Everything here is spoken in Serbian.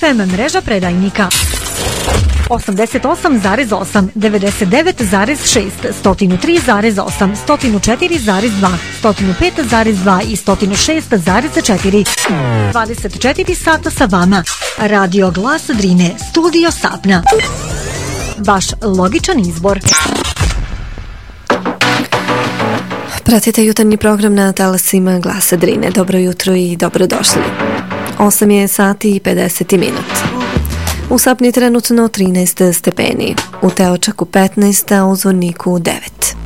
FM mreža predajnika. 88,8, 99,6, 103,8, 104,2, 105,2 i 106,4. 24 sata sa vama. Radio Glas Drine, studio Sapna. Vaš logičan izbor. Pratite jutarnji program na talasima Glasa Drine. Dobro jutro i dobrodošli. 8 je sati i 50 minut. U Sapni trenutno 13 stepeni, u Teočaku 15, a u Zvorniku 9.